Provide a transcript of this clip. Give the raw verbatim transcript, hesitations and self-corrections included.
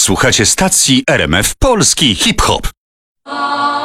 Słuchacie stacji R M F Polski Hip Hop.